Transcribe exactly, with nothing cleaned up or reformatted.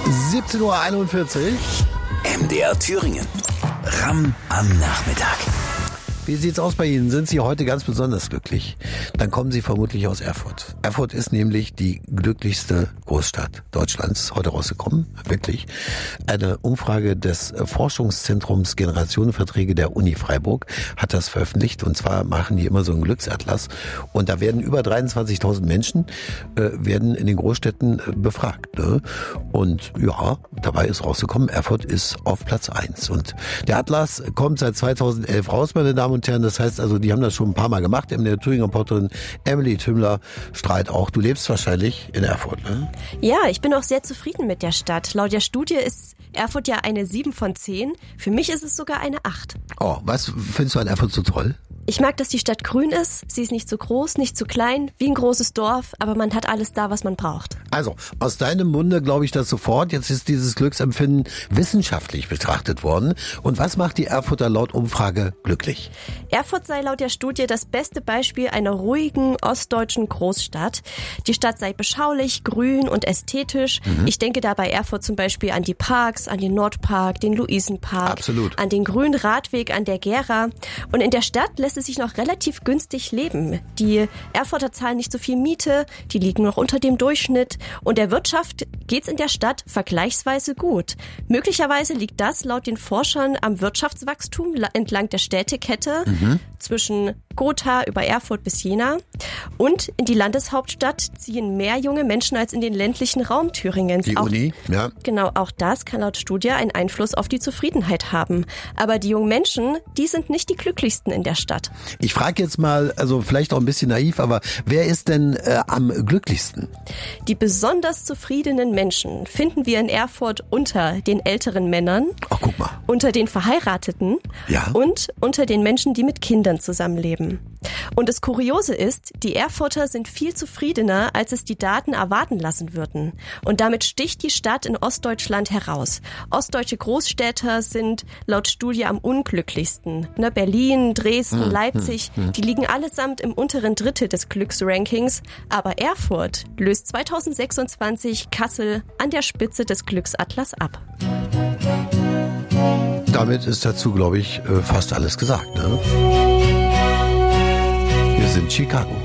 siebzehn Uhr einundvierzig. M D R Thüringen. Ramm am Nachmittag. Wie sieht's aus bei Ihnen? Sind Sie heute ganz besonders glücklich? Dann kommen Sie vermutlich aus Erfurt. Erfurt ist nämlich die glücklichste Großstadt Deutschlands. Heute rausgekommen, wirklich. Eine Umfrage des Forschungszentrums Generationenverträge der Uni Freiburg hat das veröffentlicht. Und zwar machen die immer so einen Glücksatlas. Und da werden über dreiundzwanzigtausend Menschen äh, werden in den Großstädten äh, befragt. Ne? Und ja, dabei ist rausgekommen, Erfurt ist auf Platz eins. Und der Atlas kommt seit zweitausendelf raus, meine Damen und Herren. Das heißt also, die haben das schon ein paar Mal gemacht. Der Thüringen-Reporterin Emily Tümmler strahlt auch. Du lebst wahrscheinlich in Erfurt, ne? Ja, ich bin auch sehr zufrieden mit der Stadt. Laut der Studie ist Erfurt ja eine sieben von zehn. Für mich ist es sogar eine acht. Oh, was findest du an Erfurt so toll? Ich mag, dass die Stadt grün ist. Sie ist nicht zu groß, nicht zu klein, wie ein großes Dorf, aber man hat alles da, was man braucht. Also, aus deinem Munde glaube ich das sofort. Jetzt ist dieses Glücksempfinden wissenschaftlich betrachtet worden. Und was macht die Erfurter laut Umfrage glücklich? Erfurt sei laut der Studie das beste Beispiel einer ruhigen ostdeutschen Großstadt. Die Stadt sei beschaulich, grün und ästhetisch. Mhm. Ich denke da bei Erfurt zum Beispiel an die Parks, an den Nordpark, den Luisenpark, Absolut. An den grünen Radweg an der Gera. Und in der Stadt lässt es sich noch relativ günstig leben. Die Erfurter zahlen nicht so viel Miete, die liegen noch unter dem Durchschnitt und der Wirtschaft geht's in der Stadt vergleichsweise gut. Möglicherweise liegt das laut den Forschern am Wirtschaftswachstum entlang der Städtekette mhm. zwischen Gotha über Erfurt bis Jena und in die Landeshauptstadt ziehen mehr junge Menschen als in den ländlichen Raum Thüringens. Die auch, Uni, ja. Genau, auch das kann laut Studie einen Einfluss auf die Zufriedenheit haben. Aber die jungen Menschen, die sind nicht die glücklichsten in der Stadt. Ich frage jetzt mal, also vielleicht auch ein bisschen naiv, aber wer ist denn äh, am glücklichsten? Die besonders zufriedenen Menschen finden wir in Erfurt unter den älteren Männern, Ach, guck mal. unter den Verheirateten ja. und unter den Menschen, die mit Kindern zusammenleben. Und das Kuriose ist, die Erfurter sind viel zufriedener, als es die Daten erwarten lassen würden. Und damit sticht die Stadt in Ostdeutschland heraus. Ostdeutsche Großstädter sind laut Studie am unglücklichsten. Ne, Berlin, Dresden, hm, Leipzig, hm, hm. die liegen allesamt im unteren Drittel des Glücksrankings. Aber Erfurt löst zweitausendsechsundzwanzig Kassel an der Spitze des Glücksatlas ab. Damit ist dazu, glaube ich, fast alles gesagt, ne? Wir sind Chicago.